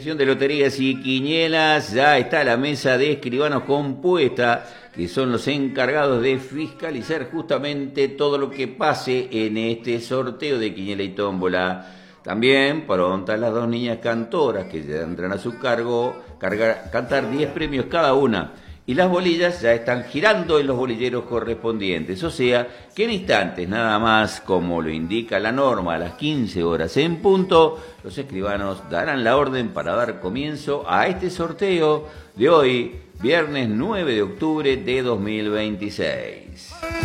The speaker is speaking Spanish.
sección de loterías y quinielas ya está la mesa de escribanos compuesta, que son los encargados de fiscalizar justamente todo lo que pase en este sorteo de quiniela y tómbola. También prontas las dos niñas cantoras que ya tendrán a su cargo cantar 10 premios cada una. Y las bolillas ya están girando en los bolilleros correspondientes. O sea, que en instantes, nada más como lo indica la norma, a las 15 horas en punto, los escribanos darán la orden para dar comienzo a este sorteo de hoy, viernes 9 de octubre de 2026.